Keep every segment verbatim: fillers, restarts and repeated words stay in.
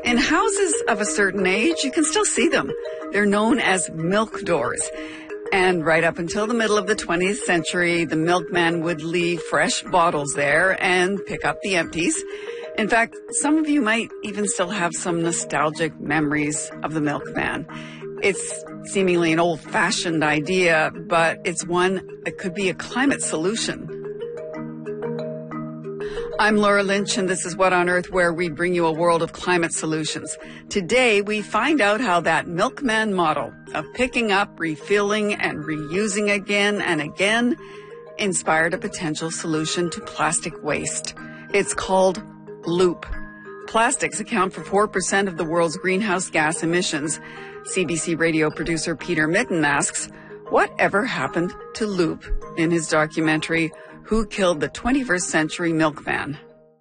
In houses of a certain age, you can still see them. They're known as milk doors. And right up until the middle of the twentieth century, the milkman would leave fresh bottles there and pick up the empties. In fact, some of you might even still have some nostalgic memories of the milkman. It's seemingly an old-fashioned idea, but it's one that could be a climate solution. I'm Laura Lynch, and this is What on Earth, where we bring you a world of climate solutions. Today, we find out how that milkman model of picking up, refilling, and reusing again and again inspired a potential solution to plastic waste. It's called Loop. Plastics account for four percent of the world's greenhouse gas emissions. C B C radio producer Peter Mitten asks, what ever happened to Loop in his documentary, Who Killed the twenty-first Century Milkman?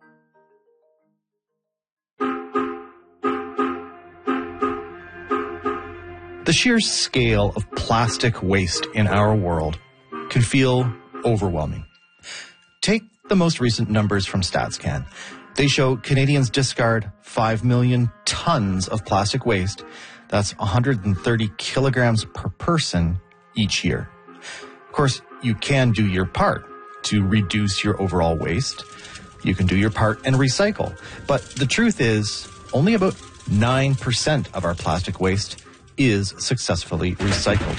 The sheer scale of plastic waste in our world can feel overwhelming. Take the most recent numbers from StatsCan. They show Canadians discard five million tons of plastic waste. That's one hundred thirty kilograms per person each year. Of course, you can do your part to reduce your overall waste. You can do your part and recycle. But the truth is, only about nine percent of our plastic waste is successfully recycled.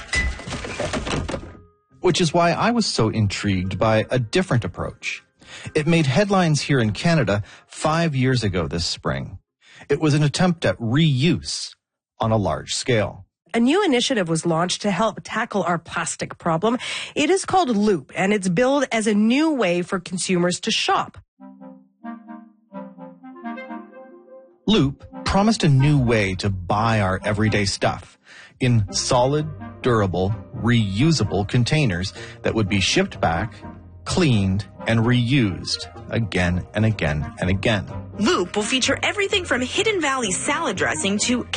Which is why I was so intrigued by a different approach. It made headlines here in Canada five years ago this spring. It was an attempt at reuse on a large scale. A new initiative was launched to help tackle our plastic problem. It is called Loop, and it's billed as a new way for consumers to shop. Loop promised a new way to buy our everyday stuff in solid, durable, reusable containers that would be shipped back, cleaned, and reused again and again and again. Loop will feature everything from Hidden Valley salad dressing to